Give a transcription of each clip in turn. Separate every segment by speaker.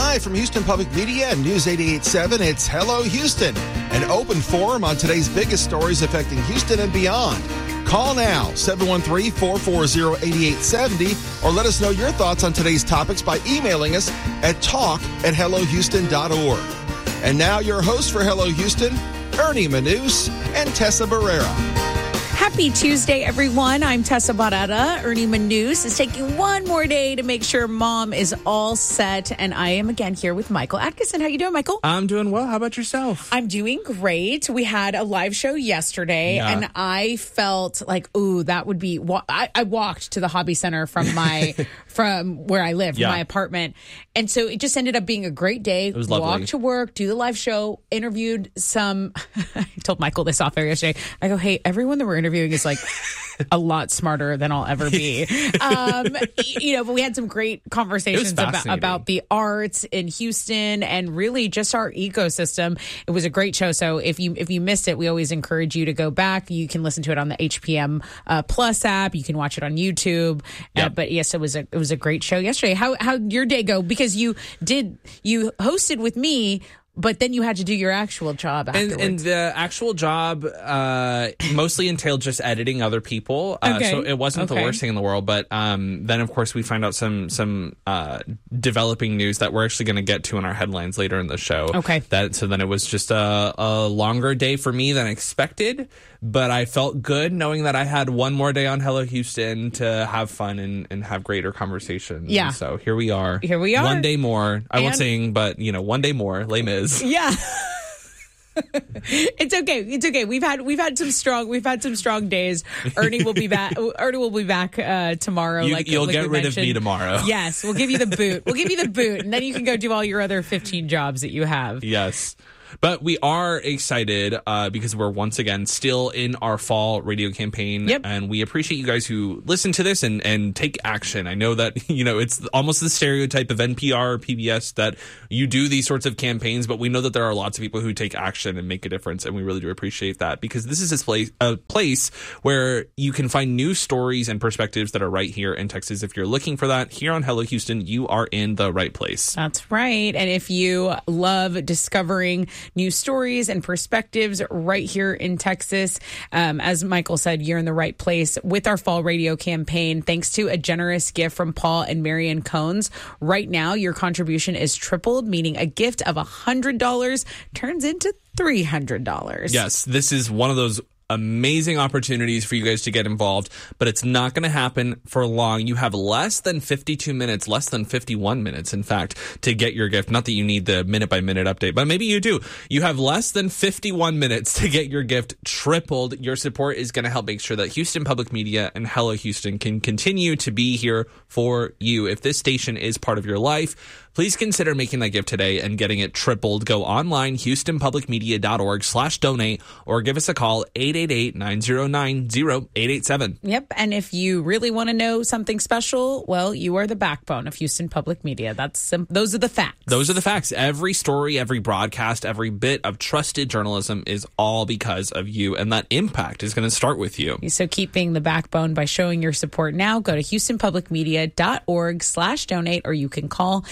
Speaker 1: Live from Houston Public Media and News 88.7, it's Hello Houston, an open forum on today's biggest stories affecting Houston and beyond. Call now, 713-440-8870, or let us know your thoughts on today's topics by emailing us at talk@hellohouston.org. And now your hosts for Hello Houston, Ernie Manous and Tessa Barrera.
Speaker 2: Happy Tuesday, everyone. I'm Tessa Barrera. Ernie Manous is taking one more day to make sure Mom is all set. And I am again here with Michael Atkinson. How you doing, Michael?
Speaker 3: I'm doing well. How about yourself?
Speaker 2: I'm doing great. We had a live show yesterday, and I felt like, ooh, that would be... I walked to the hobby center from my from where I live, from my apartment. And so it just ended up being a great day.
Speaker 3: It was lovely.
Speaker 2: Walked to work, do the live show, interviewed some... I told Michael this off air yesterday. I go, hey, everyone that we're interviewing is like a lot smarter than I'll ever be. But we had some great conversations about the arts in Houston and really just our ecosystem. It was a great show. So if you missed it, we always encourage you to go back. You can listen to it on the HPM Plus app. You can watch it on YouTube.
Speaker 3: Yep.
Speaker 2: But yes, it was a great show yesterday. How'd your day go? Because you hosted with me, but then you had to do your actual job afterwards.
Speaker 3: And the actual job mostly entailed just editing other people. So it wasn't the worst thing in the world. But then, of course, we find out some developing news that we're actually going to get to in our headlines later in the show.
Speaker 2: Okay.
Speaker 3: So then it was just a longer day for me than expected. But I felt good knowing that I had one more day on Hello Houston to have fun and have greater conversations.
Speaker 2: Yeah.
Speaker 3: And so here we are.
Speaker 2: Here we are.
Speaker 3: One day more. I won't sing, but, one day more. Les Mis.
Speaker 2: Yeah. It's okay. We've had some strong days. Ernie will be back. Tomorrow.
Speaker 3: You'll get rid of me tomorrow.
Speaker 2: Yes, we'll give you the boot. And then you can go do all your other 15 jobs that you have.
Speaker 3: Yes. But we are excited because we're once again still in our fall radio campaign.
Speaker 2: Yep.
Speaker 3: And we appreciate you guys who listen to this and take action. I know that, it's almost the stereotype of NPR or PBS that you do these sorts of campaigns, but we know that there are lots of people who take action and make a difference. And we really do appreciate that because this is a place where you can find new stories and perspectives that are right here in Texas. If you're looking for that here on Hello Houston, you are in the right place.
Speaker 2: That's right. And if you love discovering new stories and perspectives right here in Texas, as Michael said, you're in the right place with our fall radio campaign. Thanks to a generous gift from Paul and Marion Cones. Right now, your contribution is tripled, meaning a gift of $100 turns into $300.
Speaker 3: Yes, this is one of those amazing opportunities for you guys to get involved, but it's not going to happen for long. You have less than 52 minutes, less than 51 minutes, in fact, to get your gift. Not that you need the minute-by-minute update, but maybe you do. You have less than 51 minutes to get your gift tripled. Your support is going to help make sure that Houston Public Media and Hello Houston can continue to be here for you. If this station is part of your life, please consider making that gift today and getting it tripled. Go online, houstonpublicmedia.org/donate, or give us a call, 888-909-0887.
Speaker 2: Yep. And if you really want to know something special, well, you are the backbone of Houston Public Media. Those are the facts.
Speaker 3: Those are the facts. Every story, every broadcast, every bit of trusted journalism is all because of you. And that impact is going to start with you.
Speaker 2: So keep being the backbone by showing your support now. Go to houstonpublicmedia.org/donate, or you can call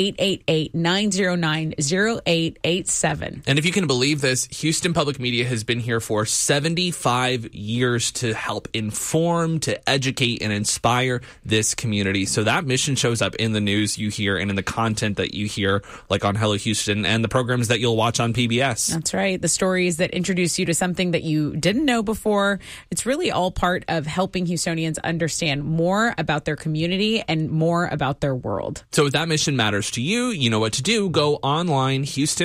Speaker 2: 888-909-0887.
Speaker 3: And if you can believe this, Houston Public Media has been here for 75 years to help inform, to educate, and inspire this community. So that mission shows up in the news you hear and in the content that you hear, like on Hello Houston, and the programs that you'll watch on PBS.
Speaker 2: That's right. The stories that introduce you to something that you didn't know before. It's really all part of helping Houstonians understand more about their community and more about their world.
Speaker 3: So if that mission matters to you, you know what to do. Go online,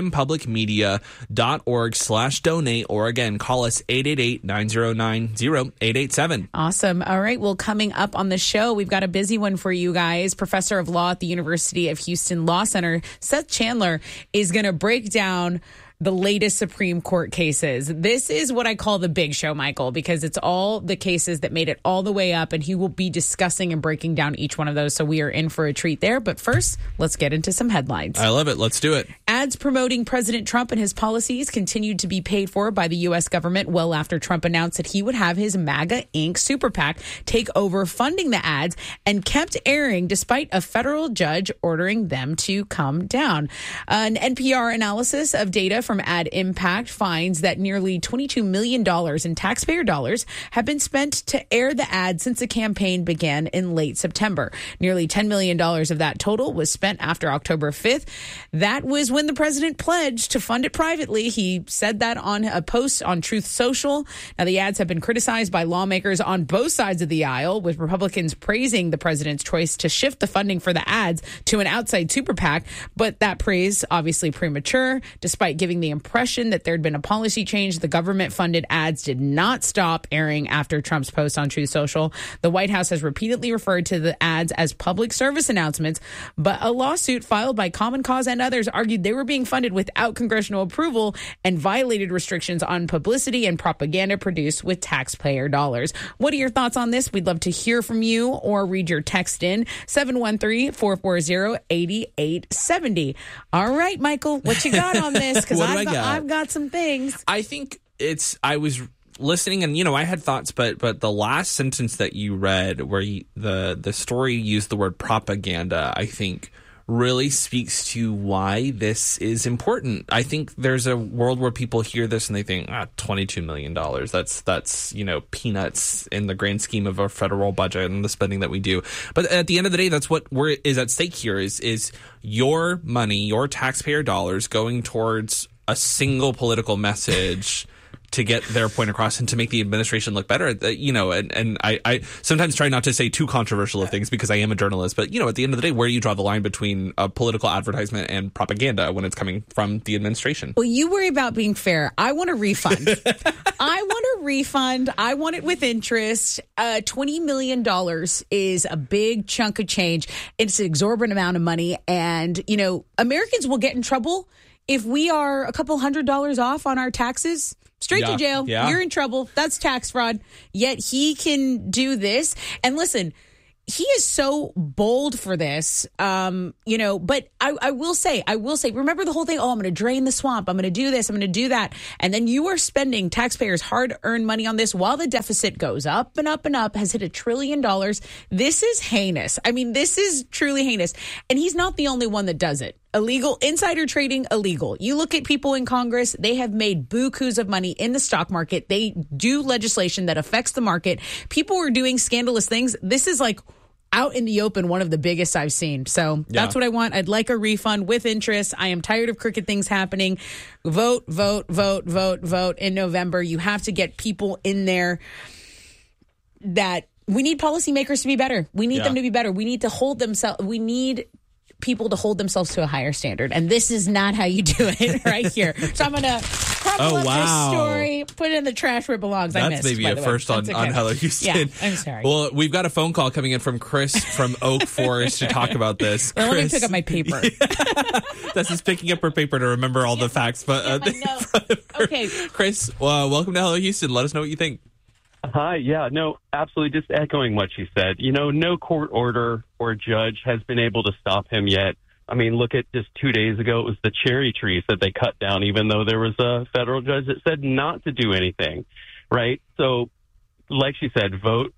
Speaker 3: houstonpublicmedia.org/donate, or again, call us 888-909-0887.
Speaker 2: Awesome. All right. Well, coming up on the show, we've got a busy one for you guys. Professor of Law at the University of Houston Law Center, Seth Chandler, is going to break down the latest Supreme Court cases. This is what I call the big show, Michael, because it's all the cases that made it all the way up, and he will be discussing and breaking down each one of those. So we are in for a treat there. But first, let's get into some headlines.
Speaker 3: I love it. Let's do it.
Speaker 2: As Ads promoting President Trump and his policies continued to be paid for by the U.S. government well after Trump announced that he would have his MAGA Inc. super PAC take over funding the ads, and kept airing despite a federal judge ordering them to come down. An NPR analysis of data from Ad Impact finds that nearly $22 million in taxpayer dollars have been spent to air the ad since the campaign began in late September. Nearly $10 million of that total was spent after October 5th. That was when the president pledged to fund it privately. He said that on a post on Truth Social. Now, the ads have been criticized by lawmakers on both sides of the aisle, with Republicans praising the president's choice to shift the funding for the ads to an outside super PAC. But that praise, obviously premature. Despite giving the impression that there had been a policy change, the government-funded ads did not stop airing after Trump's post on Truth Social. The White House has repeatedly referred to the ads as public service announcements, but a lawsuit filed by Common Cause and others argued they were being funded without congressional approval and violated restrictions on publicity and propaganda produced with taxpayer dollars. What are your thoughts on this? We'd love to hear from you or read your text in 713-440-8870. All right, Michael, what you got on this? Because I've got some things.
Speaker 3: I think I was listening, and I had thoughts, but the last sentence that you read, where the story used the word propaganda, I think really speaks to why this is important. I think there's a world where people hear this and they think, $22 million. That's peanuts in the grand scheme of our federal budget and the spending that we do. But at the end of the day, that's what is at stake here is your money, your taxpayer dollars going towards a single political message to get their point across and to make the administration look better. And I sometimes try not to say too controversial of things because I am a journalist. But, at the end of the day, where do you draw the line between a political advertisement and propaganda when it's coming from the administration?
Speaker 2: Well, you worry about being fair. I want a refund. I want it with interest. $20 million is a big chunk of change. It's an exorbitant amount of money. And, Americans will get in trouble if we are a couple $100 off on our taxes. Straight to jail. Yeah. You're in trouble. That's tax fraud. Yet he can do this. And listen, he is so bold for this, but I will say, remember the whole thing, I'm going to drain the swamp. I'm going to do this. I'm going to do that. And then you are spending taxpayers' hard-earned money on this while the deficit goes up and up and up, has hit $1 trillion. This is heinous. I mean, this is truly heinous. And he's not the only one that does it. Illegal insider trading, illegal. You look at people in Congress, they have made bukus of money in the stock market. They do legislation that affects the market. People are doing scandalous things. This is like out in the open, one of the biggest I've seen. So that's what I want. I'd like a refund with interest. I am tired of crooked things happening. Vote in November. You have to get people in there that we need policymakers to be better. We need them to be better. We need to hold themselves. We need people to hold themselves to a higher standard. And this is not how you do it right here. So I'm going to crumple up this story, put it in the trash where it belongs.
Speaker 3: That's maybe a first on Hello Houston.
Speaker 2: Yeah, I'm sorry.
Speaker 3: Well, we've got a phone call coming in from Chris from Oak Forest to talk about this.
Speaker 2: Well, let me pick up my paper.
Speaker 3: This is picking up her paper to remember all the facts. But
Speaker 2: okay.
Speaker 3: Chris, welcome to Hello Houston. Let us know what you think.
Speaker 4: Hi. Yeah, no, absolutely. Just echoing what she said. No court order or judge has been able to stop him yet. I mean, look at just 2 days ago, it was the cherry trees that they cut down, even though there was a federal judge that said not to do anything, right? So, like she said, vote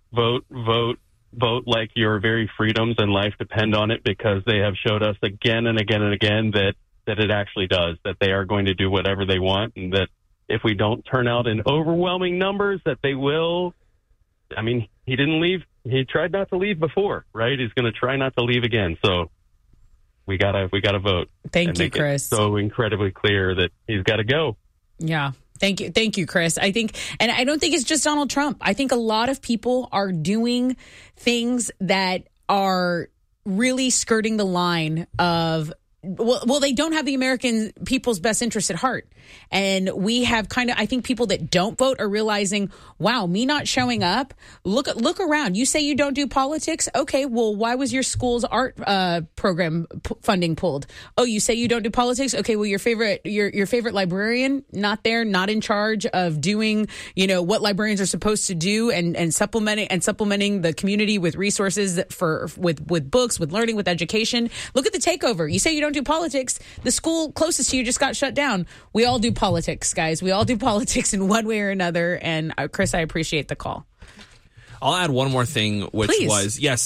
Speaker 4: like your very freedoms and life depend on it, because they have showed us again and again and again that it actually does, that they are going to do whatever they want, and that if we don't turn out in overwhelming numbers, that they will. I mean, he didn't leave. He tried not to leave before, right? He's going to try not to leave again. So we gotta vote.
Speaker 2: Thank you, Chris.
Speaker 4: So incredibly clear that he's got to go.
Speaker 2: Yeah. Thank you, Chris. I think, and I don't think it's just Donald Trump. I think a lot of people are doing things that are really skirting the line of, well, they don't have the American people's best interest at heart. And we have I think people that don't vote are realizing, wow, me not showing up, look around. You say you don't do politics? Okay, well, why was your school's art program funding pulled? Oh, you say you don't do politics? Okay, well, your favorite librarian, not there, not in charge of doing, what librarians are supposed to do and supplementing the community with resources with books, with learning, with education. Look at the takeover. You say you don't don't do politics. The school closest to you just got shut down. We all do politics, guys. We all do politics in one way or another. And Chris, I appreciate the call.
Speaker 3: I'll add one more thing, which
Speaker 2: Please.
Speaker 3: was, yes,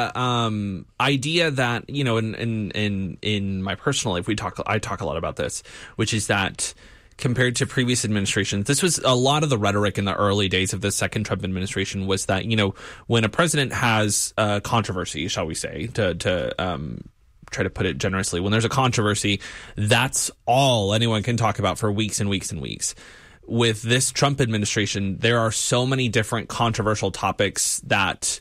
Speaker 3: the idea that, you know, in my personal life, I talk a lot about this, which is that compared to previous administrations, this was a lot of the rhetoric in the early days of the second Trump administration was that, you know, when a president has a controversy, shall we say, to try to put it generously, when there's a controversy, that's all anyone can talk about for weeks and weeks and weeks. With this Trump administration, there are so many different controversial topics that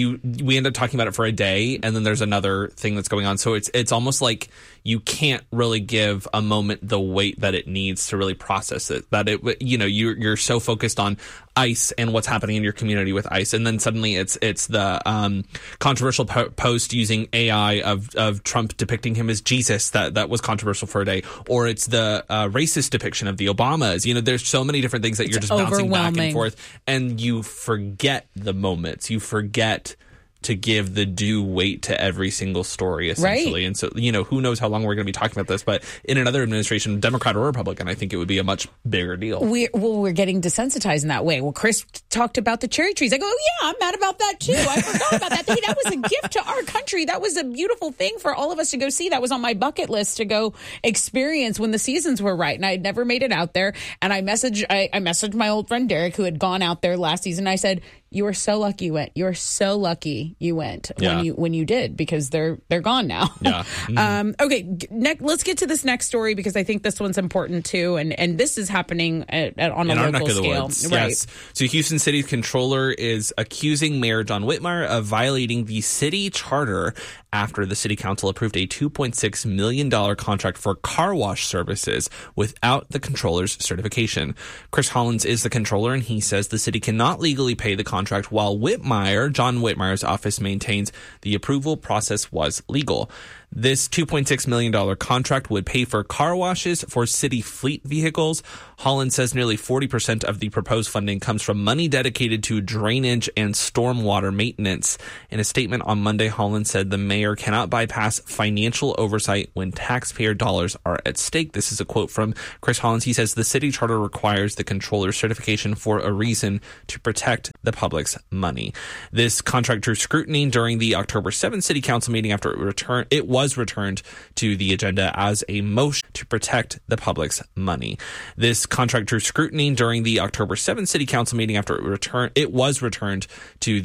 Speaker 3: we end up talking about it for a day, and then there's another thing that's going on. So it's almost like you can't really give a moment the weight that it needs to really process it. That it, you know, you're so focused on ICE and what's happening in your community with ICE, and then suddenly it's the controversial post using AI of Trump depicting him as Jesus that was controversial for a day, or it's the racist depiction of the Obamas. You know, there's so many different things that you're just bouncing back and forth, and you forget the moments. You forget to give the due weight to every single story, essentially. Right. And so, you know, who knows how long we're going to be talking about this, but in another administration, Democrat or Republican, I think it would be a much bigger deal.
Speaker 2: We're getting desensitized in that way. Well, Chris talked about the cherry trees. I go, oh, yeah, I'm mad about that, too. I forgot about that. Hey, that was a gift to our country. That was a beautiful thing for all of us to go see. That was on my bucket list to go experience when the seasons were right. And I had never made it out there. And I messaged my old friend Derek, who had gone out there last season. I said, you were so lucky you went. You were so lucky you went when you did, because they're gone now.
Speaker 3: Yeah. Mm-hmm.
Speaker 2: Okay, let's get to this next story, because I think this one's important too, and this is happening on a local scale. Right.
Speaker 3: Yes. So Houston City's controller is accusing Mayor John Whitmire of violating the city charter after the city council approved a $2.6 million contract for car wash services without the controller's certification. Chris Hollins is the controller, and he says the city cannot legally pay the contract, while John Whitmire's office maintains the approval process was legal. This $2.6 million contract would pay for car washes for city fleet vehicles. Holland says nearly 40% of the proposed funding comes from money dedicated to drainage and stormwater maintenance. In a statement on Monday, Holland said the mayor cannot bypass financial oversight when taxpayer dollars are at stake. This is a quote from Chris Hollins. He says the city charter requires the controller's certification for a reason: to protect the public's money. This contract drew scrutiny during the October 7th city council meeting after it was returned to the agenda as a motion to protect the public's money. This contract drew scrutiny during the October 7th city council meeting after it was returned to